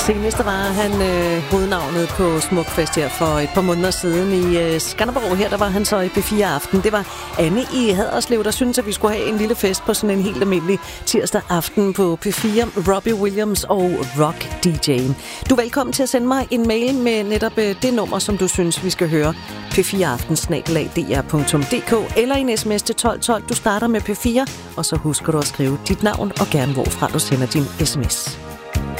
Senest var han hovednavnet på Smukfest her for et par måneder siden i Skanderborg. Her der var han så i P4 Aften. Det var Anne i Haderslev, der syntes, at vi skulle have en lille fest på sådan en helt almindelig tirsdag aften på P4. Robbie Williams og Rock DJ'en. Du er velkommen til at sende mig en mail med netop det nummer, som du synes, vi skal høre. p4aften@dr.dk eller en sms til 1212. Du starter med P4, og så husker du at skrive dit navn og gerne hvorfra du sender din sms.